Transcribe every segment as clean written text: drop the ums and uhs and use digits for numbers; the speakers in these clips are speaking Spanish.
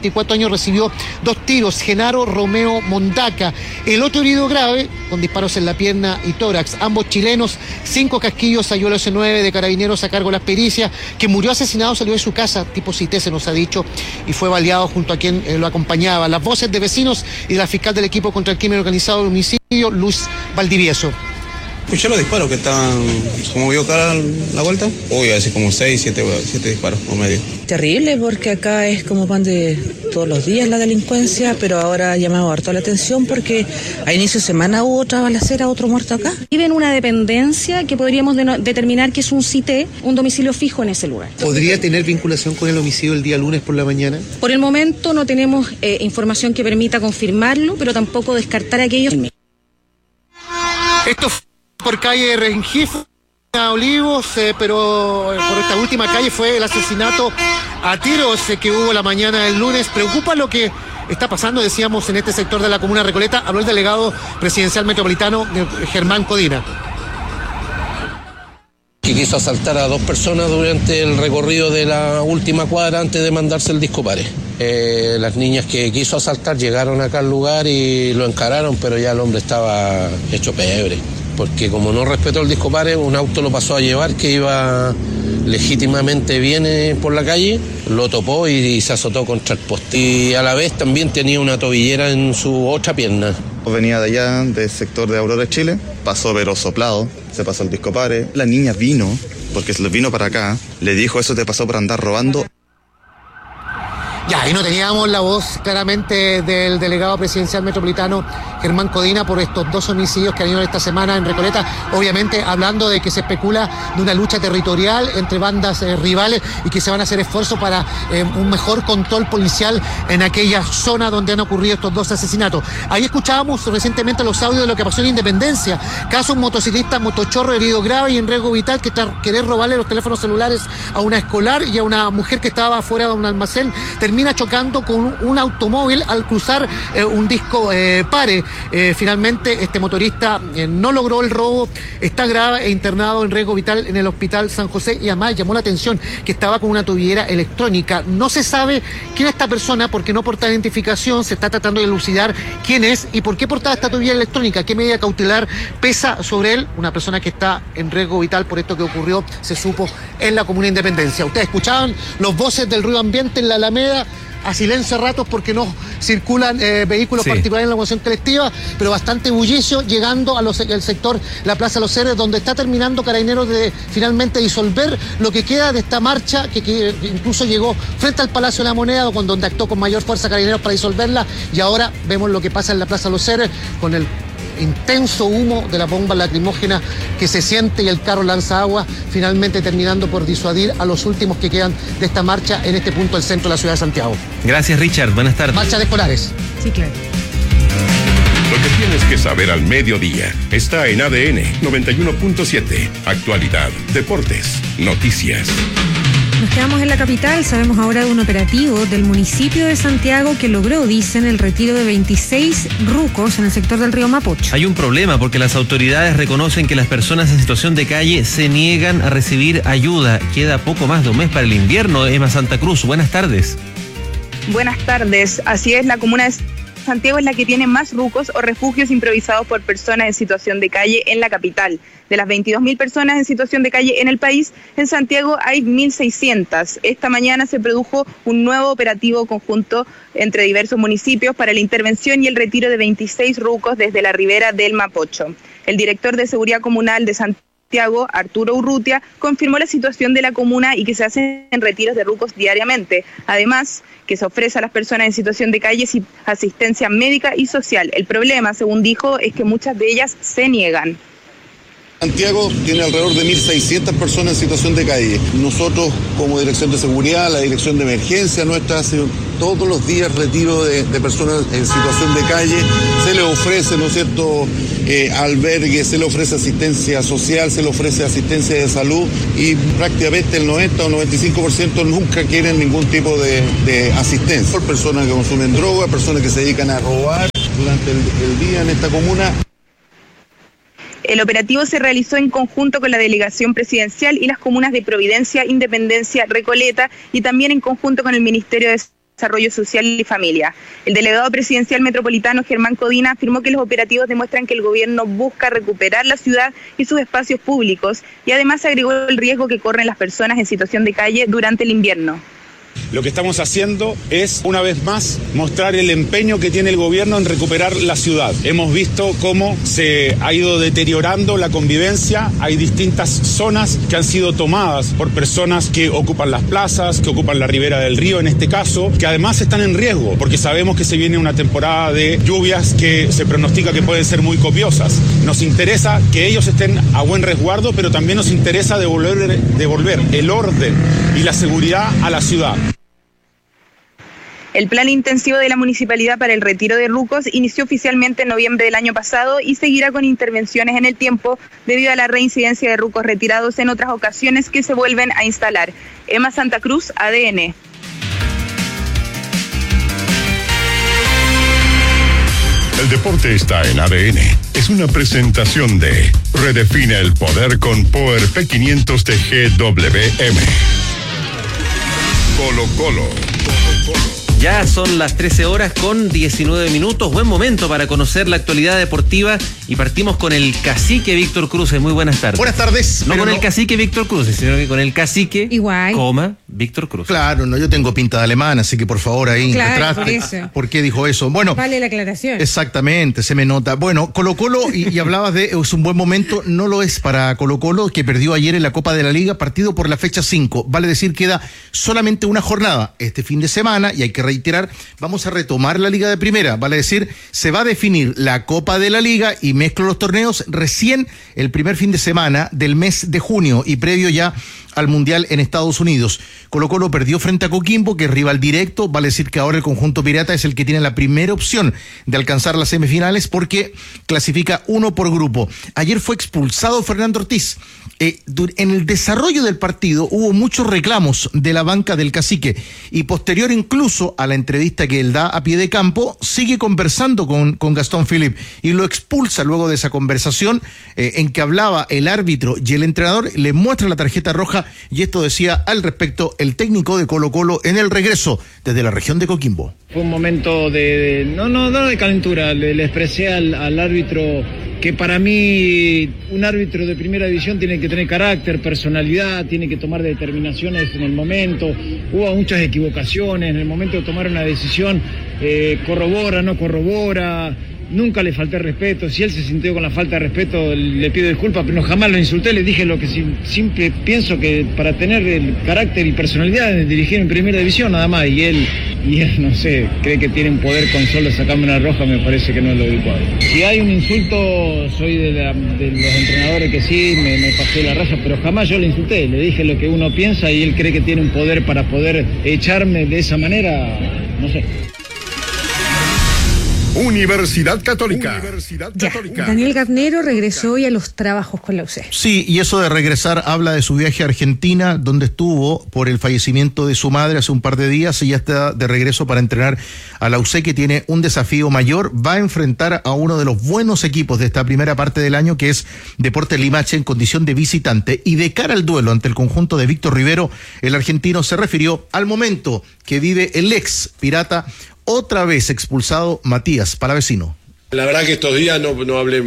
24 años, recibió 2 tiros. Genaro Romeo Mondaca. El otro herido grave, con disparos en la pierna y tórax. Ambos chilenos, 5 casquillos, halló el OC9 de Carabineros a cargo de las pericias, que murió asesinado, salió de su casa, tipo CITES se nos ha dicho, y fue baleado junto a quien lo acompañaba. Las voces de vecinos y de la fiscal del equipo contra el crimen organizado del homicidio, Luz Valdivieso. Escuché los disparos que estaban, como vio cara la vuelta, uy, así como 6, 7 disparos o medio. Terrible, porque acá es como pan de todos los días la delincuencia, pero ahora ha llamado harto la atención porque a inicio de semana hubo otra balacera, otro muerto acá. Vive en una dependencia que podríamos determinar que es un CITE, un domicilio fijo en ese lugar. ¿Podría tener vinculación con el homicidio el día lunes por la mañana? Por el momento no tenemos información que permita confirmarlo, pero tampoco descartar aquellos. Esto por calle Rengifo, Olivos, pero por esta última calle fue el asesinato a tiros que hubo la mañana del lunes. Preocupa lo que está pasando, decíamos, en este sector de la comuna de Recoleta. Habló el delegado presidencial metropolitano, Germán Codina. Que quiso asaltar a 2 personas durante el recorrido de la última cuadra antes de mandarse el disco pare. Las niñas que quiso asaltar llegaron acá al lugar y lo encararon, pero ya el hombre estaba hecho pebre, porque como no respetó el disco pare, un auto lo pasó a llevar que iba legítimamente bien por la calle, lo topó y se azotó contra el poste. Y a la vez también tenía una tobillera en su otra pierna. Venía de allá, del sector de Aurora, Chile, pasó pero soplado, se pasó el disco pare. La niña vino, porque se vino para acá, le dijo: eso te pasó por andar robando. Ya, ahí no teníamos la voz claramente del delegado presidencial metropolitano Germán Codina por estos 2 homicidios que han ido esta semana en Recoleta, obviamente hablando de que se especula de una lucha territorial entre bandas rivales y que se van a hacer esfuerzos para un mejor control policial en aquella zona donde han ocurrido estos 2 asesinatos. Ahí escuchábamos recientemente los audios de lo que pasó en Independencia, caso un motociclista motochorro herido grave y en riesgo vital que querer robarle los teléfonos celulares a una escolar y a una mujer que estaba fuera de un almacén, termina chocando con un automóvil al cruzar un disco pare. Finalmente este motorista no logró el robo, está grave e internado en riesgo vital en el hospital San José, y además llamó la atención que estaba con una tobillera electrónica. No se sabe quién es esta persona porque no porta identificación, se está tratando de elucidar quién es y por qué portaba esta tobillera electrónica, qué medida cautelar pesa sobre él, una persona que está en riesgo vital por esto que ocurrió, se supo, en la comuna de Independencia. Ustedes escuchaban los voces del ruido ambiente en la Alameda, a silencio a ratos porque no circulan vehículos particulares en la locomoción colectiva, pero bastante bullicio llegando al sector la Plaza Los Héroes, donde está terminando Carabineros de finalmente disolver lo que queda de esta marcha que incluso llegó frente al Palacio de la Moneda, donde actuó con mayor fuerza Carabineros para disolverla, y ahora vemos lo que pasa en la Plaza Los Héroes con el intenso humo de la bomba lacrimógena que se siente y el carro lanza agua, finalmente terminando por disuadir a los últimos que quedan de esta marcha en este punto del centro de la ciudad de Santiago. Gracias, Richard, buenas tardes. Marcha de escolares. Sí, claro. Lo que tienes que saber al mediodía está en ADN 91.7. Actualidad, deportes, noticias. Nos quedamos en la capital. Sabemos ahora de un operativo del municipio de Santiago que logró, dicen, el retiro de 26 rucos en el sector del río Mapocho. Hay un problema porque las autoridades reconocen que las personas en situación de calle se niegan a recibir ayuda. Queda poco más de un mes para el invierno. Emma Santa Cruz, buenas tardes. Buenas tardes. Así es, la comuna de Santiago es la que tiene más rucos o refugios improvisados por personas en situación de calle en la capital. De las 22.000 personas en situación de calle en el país, en Santiago hay 1.600. Esta mañana se produjo un nuevo operativo conjunto entre diversos municipios para la intervención y el retiro de 26 rucos desde la ribera del Mapocho. El director de Seguridad Comunal de Santiago, Arturo Urrutia, confirmó la situación de la comuna y que se hacen retiros de rucos diariamente. Además, que se ofrece a las personas en situación de calle asistencia médica y social. El problema, según dijo, es que muchas de ellas se niegan. Santiago tiene alrededor de 1.600 personas en situación de calle. Nosotros, como Dirección de Seguridad, la Dirección de Emergencia nuestra, hace todos los días retiro de personas en situación de calle. Se les ofrece, ¿no es cierto?, albergue, se les ofrece asistencia social, se les ofrece asistencia de salud, y prácticamente el 90 o 95% nunca quieren ningún tipo de asistencia. Por personas que consumen droga, personas que se dedican a robar durante el día en esta comuna. El operativo se realizó en conjunto con la delegación presidencial y las comunas de Providencia, Independencia, Recoleta, y también en conjunto con el Ministerio de Desarrollo Social y Familia. El delegado presidencial metropolitano Germán Codina afirmó que los operativos demuestran que el gobierno busca recuperar la ciudad y sus espacios públicos, y además agregó el riesgo que corren las personas en situación de calle durante el invierno. Lo que estamos haciendo es, una vez más, mostrar el empeño que tiene el gobierno en recuperar la ciudad. Hemos visto cómo se ha ido deteriorando la convivencia. Hay distintas zonas que han sido tomadas por personas que ocupan las plazas, que ocupan la ribera del río en este caso, que además están en riesgo, porque sabemos que se viene una temporada de lluvias que se pronostica que pueden ser muy copiosas. Nos interesa que ellos estén a buen resguardo, pero también nos interesa devolver el orden y la seguridad a la ciudad. El plan intensivo de la municipalidad para el retiro de rucos inició oficialmente en noviembre del año pasado y seguirá con intervenciones en el tiempo debido a la reincidencia de rucos retirados en otras ocasiones que se vuelven a instalar. Emma Santa Cruz, ADN. El deporte está en ADN. Es una presentación de Redefine el poder con Power P500 de GWM. Colo Colo. Ya son las 13 horas con 19 minutos. Buen momento para conocer la actualidad deportiva y partimos con el cacique Víctor Cruz. Muy buenas tardes. Buenas tardes. No con el cacique Víctor Cruz, sino que con el cacique, igual, Víctor Cruz. Claro, no, yo tengo pinta de alemán, así que por favor ahí retrate. ¿Por qué dijo eso? Bueno, vale la aclaración. Exactamente, se me nota. Bueno, Colo-Colo, y hablabas de es un buen momento, no lo es para Colo-Colo, que perdió ayer en la Copa de la Liga, partido por la fecha 5. Vale decir, queda solamente una jornada este fin de semana, y hay que reiterar, vamos a retomar la Liga de Primera, vale decir, se va a definir la Copa de la Liga y mezclo los torneos recién el primer fin de semana del mes de junio y previo ya al Mundial en Estados Unidos. Colo-Colo perdió frente a Coquimbo, que es rival directo, vale decir que ahora el conjunto pirata es el que tiene la primera opción de alcanzar las semifinales porque clasifica uno por grupo. Ayer fue expulsado Fernando Ortiz. En el desarrollo del partido hubo muchos reclamos de la banca del cacique y posterior incluso a la entrevista que él da a pie de campo, sigue conversando con Gastón Philippe y lo expulsa luego de esa conversación en que hablaba el árbitro y el entrenador, le muestra la tarjeta roja y esto decía al respecto el técnico de Colo-Colo en el regreso desde la región de Coquimbo. Fue un momento no de calentura, le expresé al árbitro que para mí un árbitro de primera división tiene que tener carácter, personalidad, tiene que tomar determinaciones en el momento. Hubo muchas equivocaciones en el momento de tomar una decisión, corrobora, no corrobora. Nunca le falté respeto, si él se sintió con la falta de respeto le pido disculpas, pero jamás lo insulté, le dije lo que siempre pienso que para tener el carácter y personalidad de dirigir en primera división nada más, y él no sé, cree que tiene un poder con solo sacarme una roja, me parece que no es lo adecuado. Si hay un insulto, soy de los entrenadores que sí, me pasé la raya, pero jamás yo le insulté, le dije lo que uno piensa y él cree que tiene un poder para poder echarme de esa manera, no sé. Universidad Católica. Daniel Garnero regresó hoy a los trabajos con la UC. Sí, y eso de regresar habla de su viaje a Argentina, donde estuvo por el fallecimiento de su madre hace un par de días y ya está de regreso para entrenar a la UC, que tiene un desafío mayor. Va a enfrentar a uno de los buenos equipos de esta primera parte del año, que es Deportes Limache, en condición de visitante. Y de cara al duelo ante el conjunto de Víctor Rivero, el argentino se refirió al momento que vive el ex Pirata, otra vez expulsado Matías Palavecino. La verdad que estos días no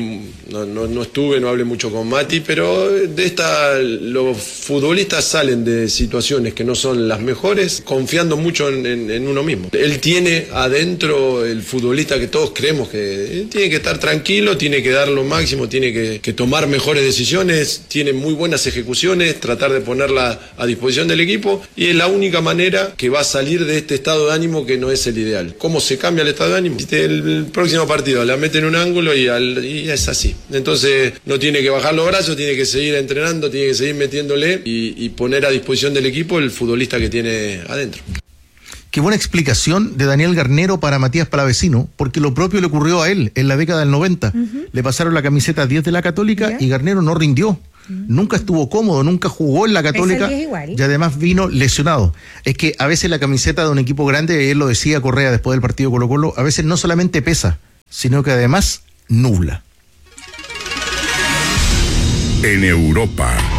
hablé mucho con Mati, pero los futbolistas salen de situaciones que no son las mejores, confiando mucho en uno mismo. Él tiene adentro el futbolista que todos creemos que tiene que estar tranquilo, tiene que dar lo máximo, tiene que tomar mejores decisiones, tiene muy buenas ejecuciones, tratar de ponerla a disposición del equipo, y es la única manera que va a salir de este estado de ánimo que no es el ideal. ¿Cómo se cambia el estado de ánimo? El próximo partido la mete en un ángulo y es así. Entonces no tiene que bajar los brazos, tiene que seguir entrenando, tiene que seguir metiéndole y poner a disposición del equipo el futbolista que tiene adentro. Qué buena explicación de Daniel Garnero para Matías Palavecino, porque lo propio le ocurrió a él en la década del 90. Le pasaron la camiseta 10 de la Católica y Garnero no rindió. Nunca estuvo cómodo, nunca jugó en la Católica y además vino lesionado. Es que a veces la camiseta de un equipo grande, él lo decía Correa después del partido Colo-Colo, a veces no solamente pesa, sino que además nubla. En Europa.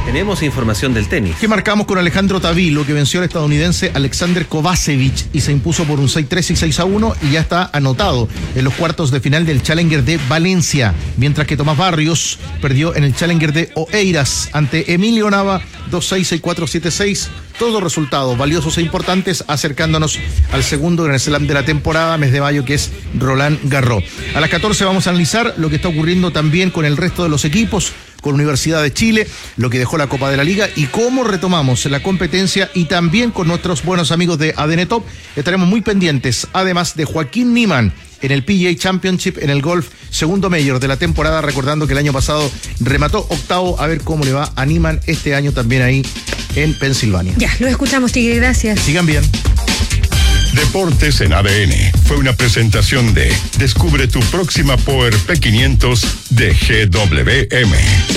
Tenemos información del tenis. Que marcamos con Alejandro Tavilo, que venció al estadounidense Alexander Kovacevic y se impuso por un 6-3 y 6-1 y ya está anotado en los cuartos de final del Challenger de Valencia, mientras que Tomás Barrios perdió en el Challenger de Oeiras ante Emilio Nava 2-6, 6-4, 7-6. Todos resultados valiosos e importantes, acercándonos al segundo Grand Slam de la temporada, mes de mayo, que es Roland Garros. A las 14 vamos a analizar lo que está ocurriendo también con el resto de los equipos, con Universidad de Chile, lo que dejó la Copa de la Liga y cómo retomamos la competencia, y también con nuestros buenos amigos de ADN Top. Estaremos muy pendientes, además de Joaquín Niemann en el PGA Championship, en el golf, segundo mayor de la temporada, recordando que el año pasado remató octavo. A ver cómo le va a Niemann este año también ahí en Pensilvania. Ya, lo escuchamos, Tigre, gracias. Que sigan bien. Deportes en ADN fue una presentación de Descubre tu próxima Power P500 de GWM.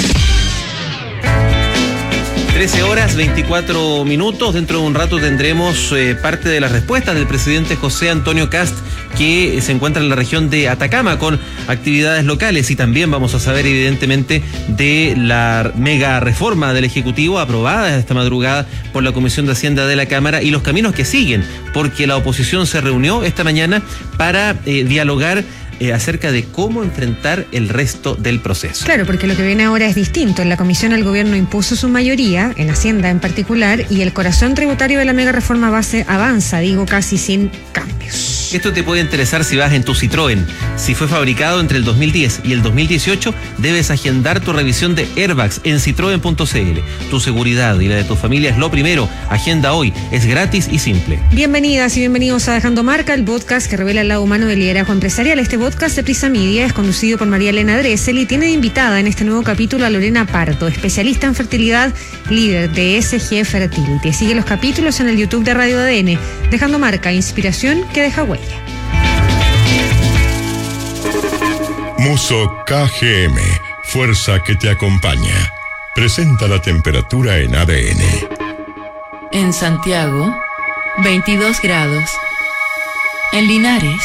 13 horas 24 minutos. Dentro de un rato tendremos parte de las respuestas del presidente José Antonio Kast, que se encuentra en la región de Atacama con actividades locales, y también vamos a saber evidentemente de la mega reforma del Ejecutivo aprobada esta madrugada por la Comisión de Hacienda de la Cámara y los caminos que siguen, porque la oposición se reunió esta mañana para dialogar acerca de cómo enfrentar el resto del proceso. Claro, porque lo que viene ahora es distinto. En la comisión el gobierno impuso su mayoría, en Hacienda en particular, y el corazón tributario de la mega reforma base avanza, casi sin cambios. Esto te puede interesar si vas en tu Citroën. Si fue fabricado entre el 2010 y el 2018, debes agendar tu revisión de airbags en citroen.cl. Tu seguridad y la de tu familia es lo primero. Agenda hoy, es gratis y simple. Bienvenidas y bienvenidos a Dejando Marca, el podcast que revela el lado humano del liderazgo empresarial. Este podcast de Prisa Media es conducido por María Elena Dressel y tiene de invitada en este nuevo capítulo a Lorena Pardo, especialista en fertilidad, líder de SG Fertility. Sigue los capítulos en el YouTube de Radio ADN. Dejando Marca, inspiración que deja huella. Muso KGM, fuerza que te acompaña. Presenta la temperatura en ADN. En Santiago, 22 grados. En Linares,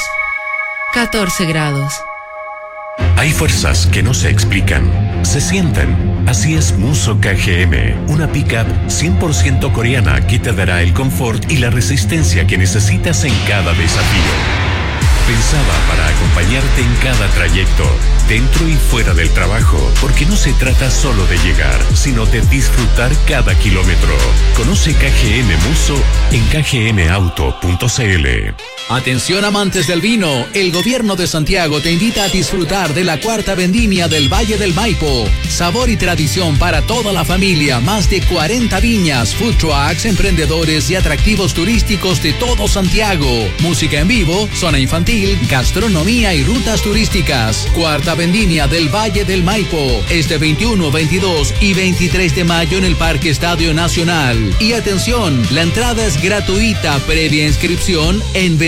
14 grados. Hay fuerzas que no se explican, se sienten. Así es Muso KGM, una pickup 100% coreana que te dará el confort y la resistencia que necesitas en cada desafío. Pensada para acompañarte en cada trayecto, dentro y fuera del trabajo, porque no se trata solo de llegar, sino de disfrutar cada kilómetro. Conoce KGM Muso en kgmauto.cl. Atención amantes del vino, el gobierno de Santiago te invita a disfrutar de la cuarta vendimia del Valle del Maipo. Sabor y tradición para toda la familia, más de 40 viñas, food trucks, emprendedores y atractivos turísticos de todo Santiago. Música en vivo, zona infantil, gastronomía y rutas turísticas. Cuarta vendimia del Valle del Maipo, este 21, 22 y 23 de mayo en el Parque Estadio Nacional. Y atención, la entrada es gratuita, previa inscripción en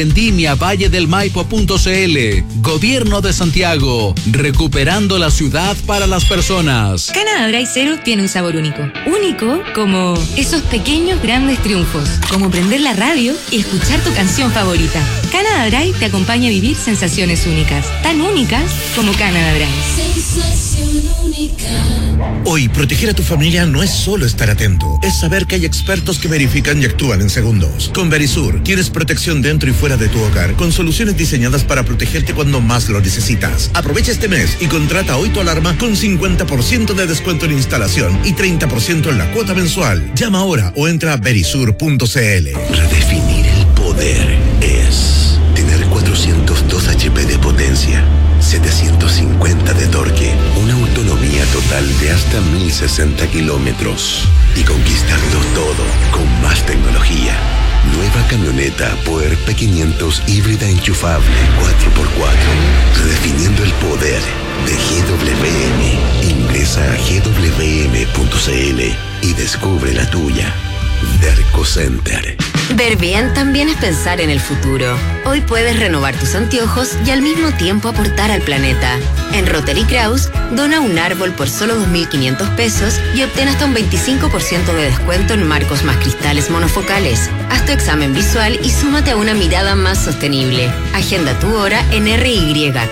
vendimiavalledelmaipo.cl. Gobierno de Santiago, recuperando la ciudad para las personas. Canada Dry Zero tiene un sabor único. Único como esos pequeños grandes triunfos, como prender la radio y escuchar tu canción favorita. Canada Dry te acompaña a vivir sensaciones únicas, tan únicas como Canada Dry. Sensación única. Hoy, proteger a tu familia no es solo estar atento, es saber que hay expertos que verifican y actúan en segundos. Con Verisur tienes protección dentro y fuera de tu hogar, con soluciones diseñadas para protegerte cuando más lo necesitas. Aprovecha este mes y contrata hoy tu alarma con 50% de descuento en instalación y 30% en la cuota mensual. Llama ahora o entra a verisur.cl. Redefinir el poder es tener 402 HP de potencia, 750 de torque, una autonomía total de hasta 1060 kilómetros y conquistarlo todo con más tecnología. Nueva camioneta Power P500 híbrida enchufable 4x4, redefiniendo el poder de GWM. Ingresa a gwm.cl y descubre la tuya. Derco Center. Ver bien también es pensar en el futuro. Hoy puedes renovar tus anteojos y al mismo tiempo aportar al planeta. En Rotary Kraus, dona un árbol por solo 2.500 pesos y obtén hasta un 25% de descuento en marcos más cristales monofocales. Haz tu examen visual y súmate a una mirada más sostenible. Agenda tu hora en RY